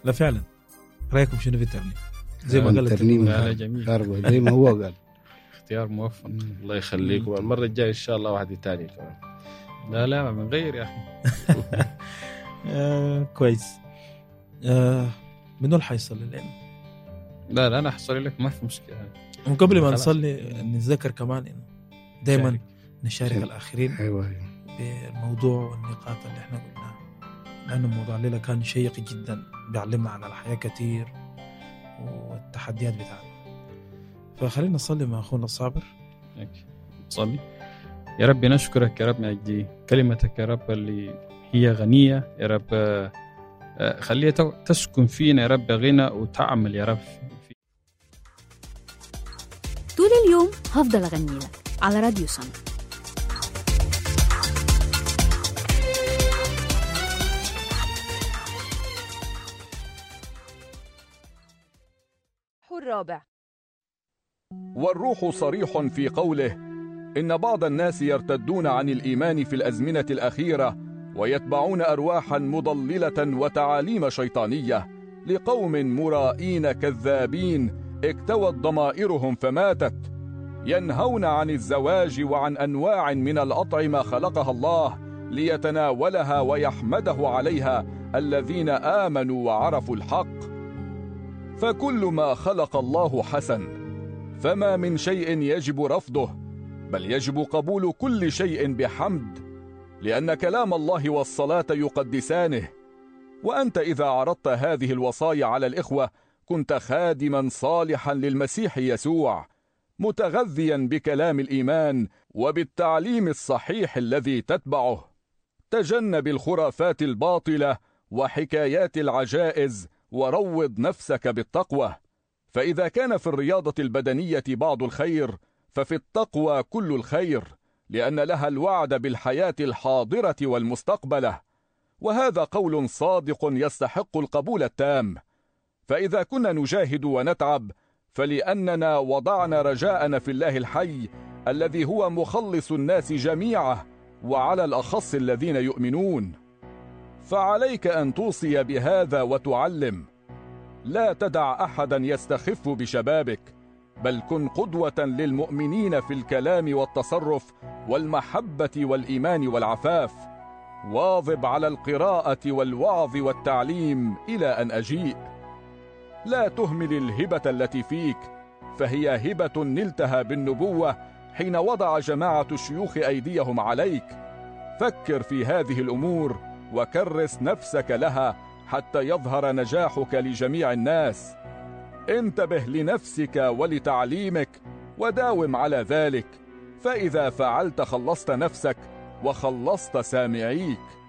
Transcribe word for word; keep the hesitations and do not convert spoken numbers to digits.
لا فعلا. رايكم شنو في الترنيم؟ زي ما قال الترنيم لا جميل زي ما هو قال. اختيار موفق. الله يخليكم. المرة الجاية إن شاء الله واحد تاني كمان. لا لا من غير يا أخي. آه كويس. آه منو الحيصلي لنا؟ لا لا أنا حصل لك ما في مشكلة. وقبل ما نصلي نتذكر كمان إنه دائما نشارك الآخرين أيوة بالموضوع والنقاط اللي إحنا قلناها، لأنه الموضوع الليلة كان شيق جدا، بيعلمنا عن الحياة كتير والتحديات بتاعتنا. فخلينا نصلي مع أخونا الصابر. صلي. يا رب نشكرك يا رب من أجل كلمتك يا رب اللي هي غنية يا رب، خليها تسكن فينا يا رب غنى وتعمل يا رب. طول اليوم هفضل أغني لك على راديو سما. الرابع. والروح صريح في قوله إن بعض الناس يرتدون عن الإيمان في الأزمنة الأخيرة ويتبعون أرواحا مضللة وتعاليم شيطانية لقوم مرائين كذابين اكتوت ضمائرهم فماتت، ينهون عن الزواج وعن أنواع من الأطعمة خلقها الله ليتناولها ويحمده عليها الذين آمنوا وعرفوا الحق. فكل ما خلق الله حسن، فما من شيء يجب رفضه، بل يجب قبول كل شيء بحمد، لأن كلام الله والصلاة يقدسانه. وأنت إذا عرضت هذه الوصايا على الإخوة كنت خادما صالحا للمسيح يسوع، متغذيا بكلام الإيمان وبالتعليم الصحيح الذي تتبعه. تجنب الخرافات الباطلة وحكايات العجائز، وروض نفسك بالتقوى. فإذا كان في الرياضة البدنية بعض الخير، ففي التقوى كل الخير، لأن لها الوعد بالحياة الحاضرة والمستقبلة، وهذا قول صادق يستحق القبول التام. فإذا كنا نجاهد ونتعب فلأننا وضعنا رجاءنا في الله الحي الذي هو مخلص الناس جميعا، وعلى الأخص الذين يؤمنون. فعليك أن توصي بهذا وتعلم. لا تدع أحدا يستخف بشبابك، بل كن قدوة للمؤمنين في الكلام والتصرف والمحبة والإيمان والعفاف. واظب على القراءة والوعظ والتعليم إلى أن أجيء. لا تهمل الهبة التي فيك، فهي هبة نلتها بالنبوة حين وضع جماعة الشيوخ أيديهم عليك. فكر في هذه الأمور وكرس نفسك لها حتى يظهر نجاحك لجميع الناس. انتبه لنفسك ولتعليمك وداوم على ذلك، فإذا فعلت خلصت نفسك وخلصت سامعيك.